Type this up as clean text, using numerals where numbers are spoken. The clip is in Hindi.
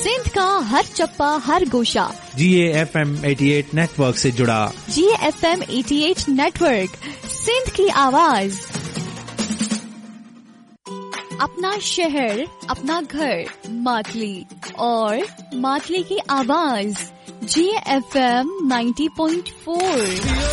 सिंध का हर चप्पा हर गोशा GAFM 88 नेटवर्क से जुड़ा। GAFM 88 नेटवर्क, सिंध की आवाज। अपना शहर, अपना घर, मातली और मातली की आवाज। GAFM 90.4।